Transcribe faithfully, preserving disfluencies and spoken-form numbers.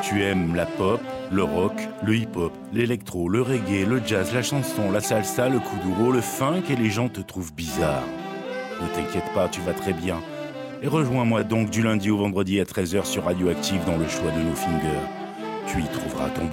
Tu aimes la pop, le rock, le hip-hop, l'électro, le reggae, le jazz, la chanson, la salsa, le kuduro, le funk et les gens te trouvent bizarre. Ne t'inquiète pas, tu vas très bien. Et rejoins-moi donc du lundi au vendredi à treize heures sur Radioactive dans le choix de nos fingers. Tu y trouveras ton